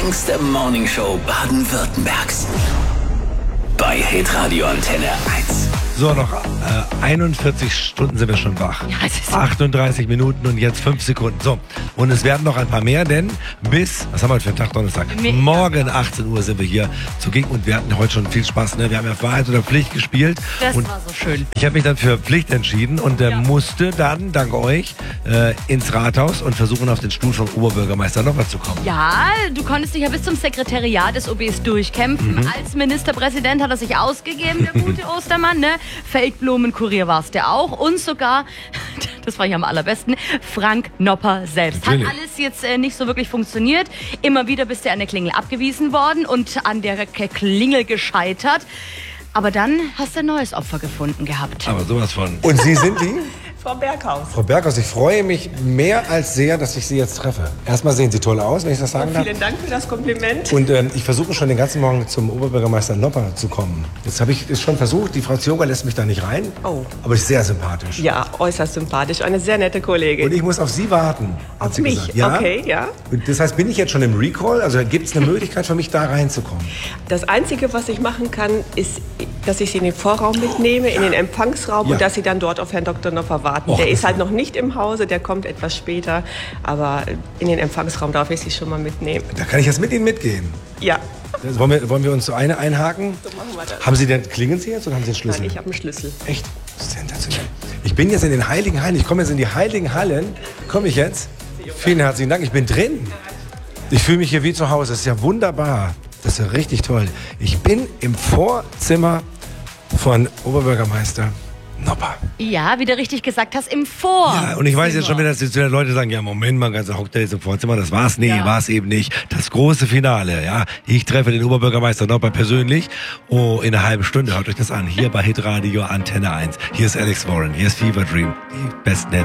längste Morningshow Baden-Württembergs. Bei Hitradio Antenne 1. So, noch 41 Stunden sind wir schon wach. Ja, es ist 38 Minuten und jetzt 5 Sekunden. So, und es werden noch ein paar mehr, denn bis, was haben wir heute für einen Tag, Donnerstag? Morgen 18 Uhr sind wir hier zugegen und wir hatten heute schon viel Spaß. Ne? Wir haben ja Wahrheit oder Pflicht gespielt. Das und war so schön. ich habe mich dann für Pflicht entschieden und musste dann, dank euch, ins Rathaus und versuchen, auf den Stuhl vom Oberbürgermeister Nopper zu kommen. Ja, du konntest dich ja bis zum Sekretariat des OBs durchkämpfen. Als Ministerpräsident hat er sich ausgegeben, der gute Ostermann. Ne? Feldblumenkurier war es der auch. Und sogar, das war ich am allerbesten, Frank Nopper selbst. Natürlich. Hat alles jetzt nicht so wirklich funktioniert. Immer wieder bist du an der Klingel abgewiesen worden und an der Klingel gescheitert. Aber dann hast du ein neues Opfer gefunden gehabt. Aber sowas von. Und Sie sind die? Frau Berghaus. Frau Berghaus, ich freue mich mehr als sehr, dass ich Sie jetzt treffe. Erstmal sehen Sie toll aus, wenn ich das sagen darf. Vielen Dank für das Kompliment. Und ich versuche schon den ganzen Morgen zum Oberbürgermeister Nopper zu kommen. Jetzt habe ich es schon versucht, die Frau Zioga lässt mich da nicht rein. Oh. Aber ist sehr sympathisch. Ja, äußerst sympathisch. Eine sehr nette Kollegin. Und ich muss auf Sie warten, hat Auf sie mich? gesagt. Ja? Okay, ja. Und das heißt, bin ich jetzt schon im Recall? Also gibt es eine Möglichkeit für mich, da reinzukommen? Das Einzige, was ich machen kann, ist, dass ich Sie in den Vorraum mitnehme, in den Empfangsraum Ja. und dass Sie dann dort auf Herrn Dr. Nopper warten. Och, Der das ist halt ist- noch nicht im Hause, der kommt etwas später. Aber in den Empfangsraum darf ich Sie schon mal mitnehmen. Da kann ich jetzt mit Ihnen mitgehen. Ja, Wollen wir uns so eine einhaken? so machen wir das. Haben Sie denn, klingen Sie jetzt oder haben Sie einen Schlüssel? Nein, ich habe einen Schlüssel. Echt? Sensationell. Ich bin jetzt in den Heiligen Hallen. Ich komme jetzt in die Heiligen Hallen. Komme ich jetzt? Vielen herzlichen Dank. Ich bin drin. Ich fühle mich hier wie zu Hause. Das ist ja wunderbar. Das ist ja richtig toll. Ich bin im Vorzimmer von Oberbürgermeister Nopper. Ja, wie du richtig gesagt hast, im Vor. Ja, und ich weiß jetzt schon wieder, dass jetzt wieder Leute sagen, ja Moment mal, ganz hockt der jetzt im Vorzimmer, das war's. Nee, Ja. war's eben nicht. Das große Finale, ja. Ich treffe den Oberbürgermeister Nopper persönlich. Oh, in einer halben Stunde, hört euch das an. Hier bei Hitradio Antenne 1. Hier ist Alex Warren, hier ist Fever Dream. Die besten Hits.